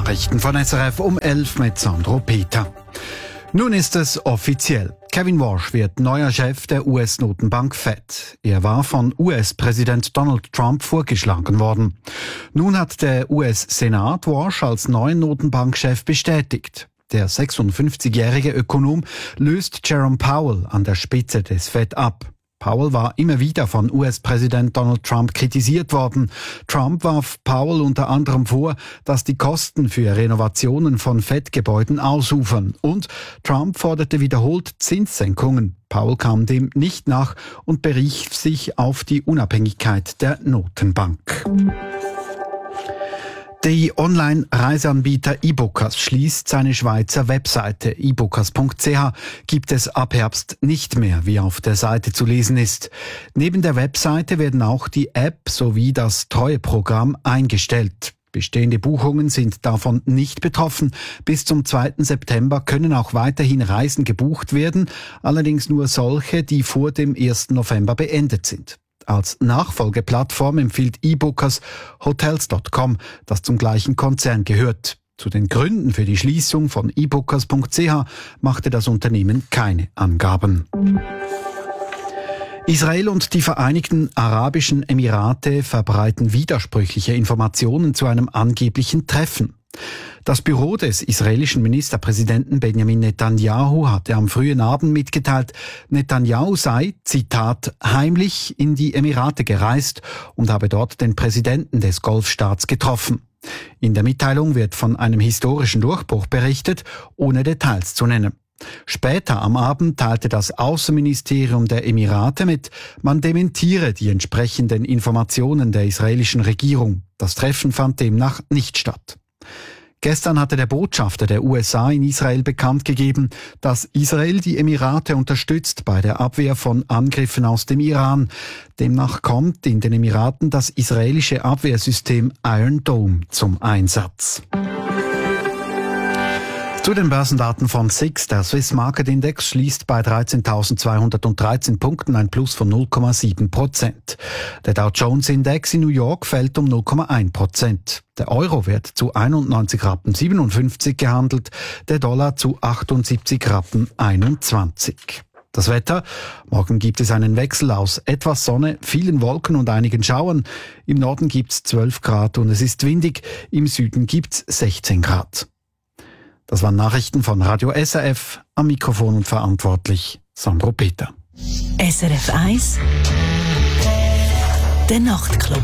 Nachrichten von SRF um 11 mit Sandro Peter. Nun ist es offiziell. Kevin Warsh wird neuer Chef der US-Notenbank Fed. Er war von US-Präsident Donald Trump vorgeschlagen worden. Nun hat der US-Senat Warsh als neuen Notenbankchef bestätigt. Der 56-jährige Ökonom löst Jerome Powell an der Spitze des Fed ab. Powell war immer wieder von US-Präsident Donald Trump kritisiert worden. Trump warf Powell unter anderem vor, dass die Kosten für Renovationen von Fed-Gebäuden ausufern. Und Trump forderte wiederholt Zinssenkungen. Powell kam dem nicht nach und berief sich auf die Unabhängigkeit der Notenbank. Der Online-Reiseanbieter eBookers schließt seine Schweizer Webseite. eBookers.ch gibt es ab Herbst nicht mehr, wie auf der Seite zu lesen ist. Neben der Webseite werden auch die App sowie das Treueprogramm eingestellt. Bestehende Buchungen sind davon nicht betroffen. Bis zum 2. September können auch weiterhin Reisen gebucht werden, allerdings nur solche, die vor dem 1. November beendet sind. Als Nachfolgeplattform empfiehlt eBookers Hotels.com, das zum gleichen Konzern gehört. Zu den Gründen für die Schließung von eBookers.ch machte das Unternehmen keine Angaben. Israel und die Vereinigten Arabischen Emirate verbreiten widersprüchliche Informationen zu einem angeblichen Treffen. Das Büro des israelischen Ministerpräsidenten Benjamin Netanyahu hatte am frühen Abend mitgeteilt, Netanyahu sei, Zitat, heimlich in die Emirate gereist und habe dort den Präsidenten des Golfstaats getroffen. In der Mitteilung wird von einem historischen Durchbruch berichtet, ohne Details zu nennen. Später am Abend teilte das Außenministerium der Emirate mit, man dementiere die entsprechenden Informationen der israelischen Regierung. Das Treffen fand demnach nicht statt. Gestern hatte der Botschafter der USA in Israel bekannt gegeben, dass Israel die Emirate unterstützt bei der Abwehr von Angriffen aus dem Iran. Demnach kommt in den Emiraten das israelische Abwehrsystem Iron Dome zum Einsatz. Zu den Börsendaten von SIX. Der Swiss Market Index schließt bei 13.213 Punkten, ein Plus von 0,7%. Der Dow Jones Index in New York fällt um 0,1%. Der Euro wird zu 91,57 Rappen gehandelt, der Dollar zu 78,21 Rappen. Das Wetter. Morgen gibt es einen Wechsel aus etwas Sonne, vielen Wolken und einigen Schauern. Im Norden gibt's 12 Grad und es ist windig. Im Süden gibt's 16 Grad. Das waren Nachrichten von Radio SRF, am Mikrofon und verantwortlich Sandro Peter. SRF 1 Der Nachtclub.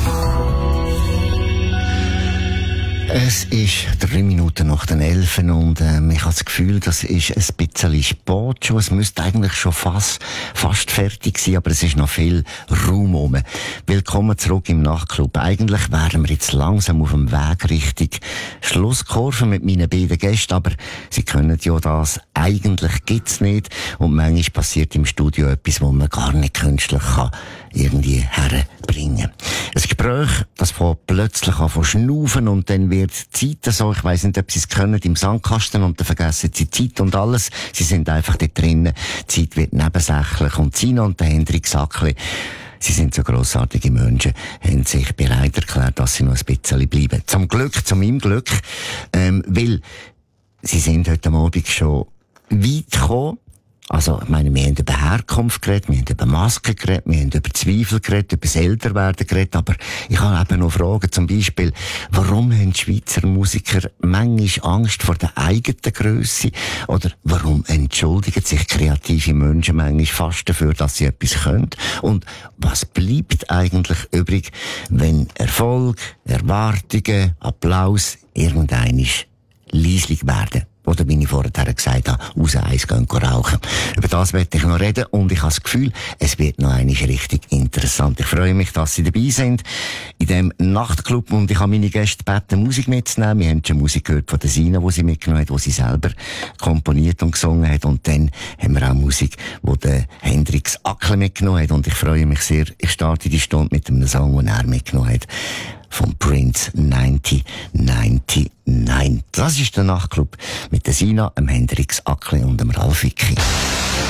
Es ist 3 Minuten nach den 11 und ich habe das Gefühl, das ist ein bisschen spät schon. Es müsste eigentlich schon fast fertig sein, aber es ist noch viel Raum rum. Willkommen zurück im Nachtclub. Eigentlich wären wir jetzt langsam auf dem Weg Richtung Schlusskurve mit meinen beiden Gästen, aber sie können ja das. Eigentlich gibt's nicht und manchmal passiert im Studio etwas, wo man gar nicht künstlich kann irgendwie herbringen. Ein Gespräch, das fängt plötzlich an zu schnaufen und dann wird die Zeit so, ich weiss nicht, ob sie es können, im Sandkasten und dann vergessen sie die Zeit und alles. Sie sind einfach dort drinnen. Die Zeit wird nebensächlich und Sina und der Hendrik Sackli, sie sind so grossartige Menschen, haben sich bereit erklärt, dass sie noch ein bisschen bleiben. Zum Glück, zu meinem Glück, weil sie sind heute Abend schon weit gekommen. Also, ich meine, wir haben über Herkunft geredet, wir haben über Masken geredet, wir haben über Zweifel geredet, über das Älterwerden geredet, aber ich habe eben noch Fragen, zum Beispiel, warum haben die Schweizer Musiker manchmal Angst vor der eigenen Grösse? Oder warum entschuldigen sich kreative Menschen manchmal fast dafür, dass sie etwas können? Und was bleibt eigentlich übrig, wenn Erfolg, Erwartungen, Applaus irgendeinisch leislich werden? Oder wie ich vorher gesagt habe, raus eins gehen rauchen. Über das werde ich noch reden und ich habe das Gefühl, es wird noch einmal richtig interessant. Ich freue mich, dass Sie dabei sind in dem Nachtclub und ich habe meine Gäste gebeten, Musik mitzunehmen. Wir haben schon Musik gehört von der Sina, die sie mitgenommen hat, die sie selber komponiert und gesungen hat. Und dann haben wir auch Musik, die der Hendrik Sackli mitgenommen hat. Und ich freue mich sehr, ich starte die Stunde mit einem Song, den er mitgenommen hat. Von Prince 1999. Das ist der Nachtclub mit der Sina, dem Hendrik Sackli und dem Ralf Wicki.